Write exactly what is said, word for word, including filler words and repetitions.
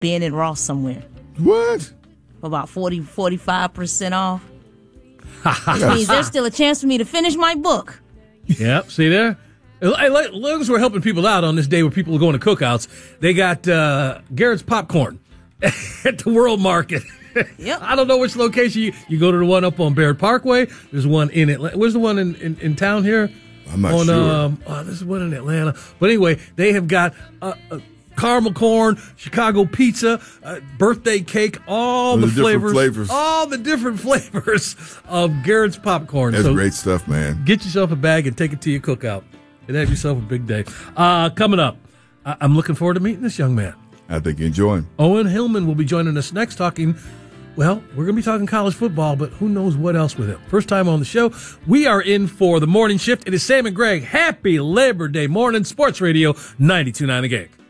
being in Ross somewhere. What? About forty, forty-five percent off. Which means there's still a chance for me to finish my book. Yep, see there? As long as we're helping people out on this day where people are going to cookouts, they got uh, Garrett's Popcorn at the World Market. Yep. I don't know which location. You, you go to the one up on Barrett Parkway. There's one in Atlanta. Where's the one in, in, in town here? I'm not on, sure. Um, oh, this is one in Atlanta. But anyway, they have got uh, uh, caramel corn, Chicago pizza, uh, birthday cake, all the, the flavors, flavors. all the different flavors of Garrett's Popcorn. That's so great stuff, man. Get yourself a bag and take it to your cookout. And have yourself a big day. Uh, coming up, I- I'm looking forward to meeting this young man. I think you enjoy him. Owen Hillman will be joining us next talking, well, we're going to be talking college football, but who knows what else with him. First time on the show, we are in for the morning shift. It is Sam and Greg. Happy Labor Day morning, Sports Radio ninety-two point nine The Gig.